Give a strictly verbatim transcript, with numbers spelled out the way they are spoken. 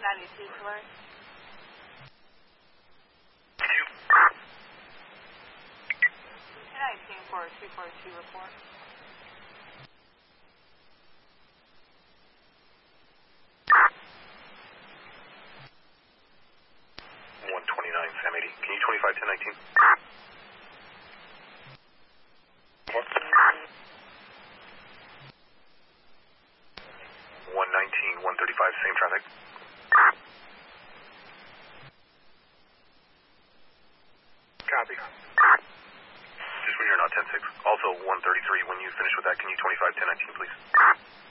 ninety-two, correct? ten nineteen for a two forty-two report. one twenty-nine, Sam eighty. Can you twenty-five ten nineteen? one nineteen, one thirty-five, same traffic. Copy. Just when you're not ten six. Also one thirty-three, when you finish with that, can you twenty-five ten nineteen, please?